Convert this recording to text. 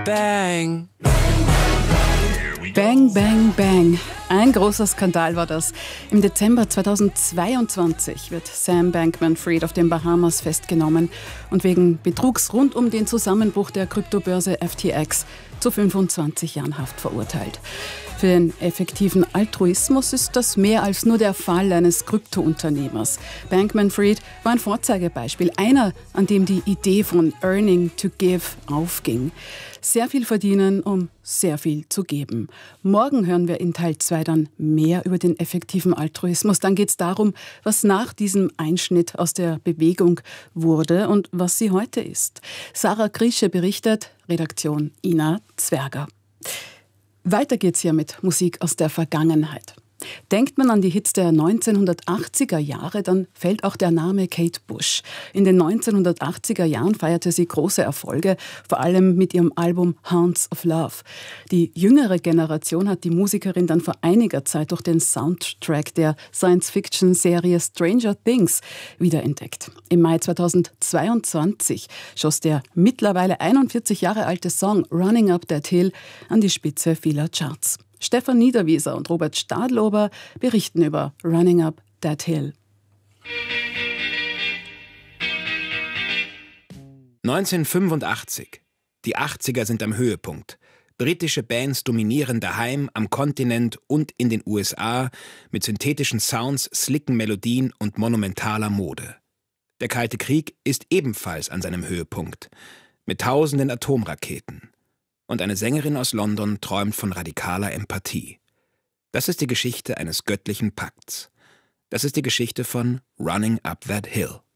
Bang. Bang, bang, bang. Ein großer Skandal war das. Im Dezember 2022 wird Sam Bankman-Fried auf den Bahamas festgenommen und wegen Betrugs rund um den Zusammenbruch der Kryptobörse FTX zu 25 Jahren Haft verurteilt. Für den effektiven Altruismus ist das mehr als nur der Fall eines Kryptounternehmers. Bankman-Fried war ein Vorzeigebeispiel, einer, an dem die Idee von Earning to Give aufging. Sehr viel verdienen, um sehr viel zu geben. Morgen hören wir in Teil 2 dann mehr über den effektiven Altruismus. Dann geht es darum, was nach diesem Einschnitt aus der Bewegung wurde und was sie heute ist. Sarah Krische berichtet, Redaktion Ina Zwerger. Weiter geht's hier mit Musik aus der Vergangenheit. Denkt man an die Hits der 1980er Jahre, dann fällt auch der Name Kate Bush. In den 1980er Jahren feierte sie große Erfolge, vor allem mit ihrem Album Hounds of Love. Die jüngere Generation hat die Musikerin dann vor einiger Zeit durch den Soundtrack der Science-Fiction-Serie Stranger Things wiederentdeckt. Im Mai 2022 schoss der mittlerweile 41 Jahre alte Song Running Up That Hill an die Spitze vieler Charts. Stefan Niederwieser und Robert Stadlober berichten über Running Up That Hill. 1985. Die 80er sind am Höhepunkt. Britische Bands dominieren daheim, am Kontinent und in den USA mit synthetischen Sounds, slicken Melodien und monumentaler Mode. Der Kalte Krieg ist ebenfalls an seinem Höhepunkt, mit tausenden Atomraketen. Und eine Sängerin aus London träumt von radikaler Empathie. Das ist die Geschichte eines göttlichen Pakts. Das ist die Geschichte von Running Up That Hill.